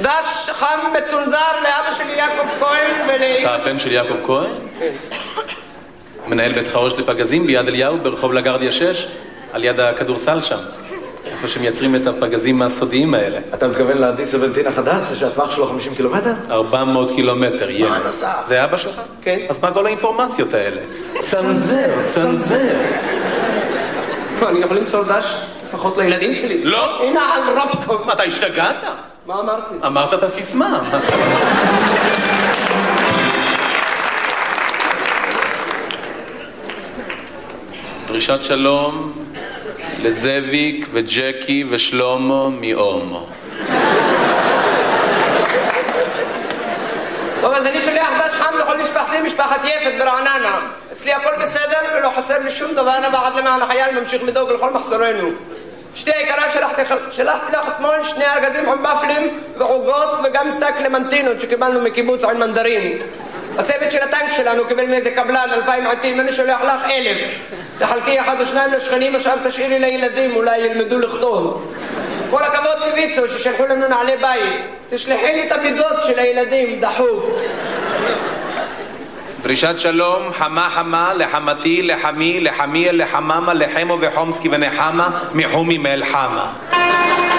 דש חם מצונזר לאבא שלי יעקב כהן אתה הבן של יעקב כהן? מנהל בית חרוש לפגזים ביד אליהו ברחוב לגרדיה 6, על יד הכדורסל שם. איפה שמייצרים את הפגזים הסודיים האלה. אתה מתכוון ל-D17 החדש, שהטווח שלו 50 קילומטר? 400 קילומטר, ילד. מה אתה עושה? זה אבא שלך? כן. אז מה כל האינפורמציות האלה? צנזר. אני יכול למסור דש לפחות לילדים שלי. לא. הנה על רבקוב. מה, אתה השתגעת? מה אמרתי? אמרת את הסיסמה. דרישת שלום לזאביק וג'קי ושלומו מאומו. טוב, אז אני שולח דש חם לכל משפחתי, משפחת יפת ברעננה. אצלי הכל בסדר ולא חסר לי שום דבר, אני בעד למען החייל ממשיך לדאוג לכל מחסורנו. אשתי היקרה, שלחתי לך אתמול 2 ארגזים חומבפלים ועוגות וגם שק למנטינות שקיבלנו מקיבוץ עין מנדרים. הצוות של הטנק שלנו קיבל מאיזה קבלן 2,000 עטים, אני שולח לך 1,000. תחלקי 1 או 2 לשכנים, עכשיו תשאירי לילדים, אולי ילמדו לכתוב. כל הכבוד לויצו ששלחו לנו נעלי בית. תשלחי לי את המידות של הילדים, דחוף. דרישת שלום חמה לחמתי, לחמי, לחמי, לחממה, לחמו וחומסקי ונחמה מחומי מאל חמה.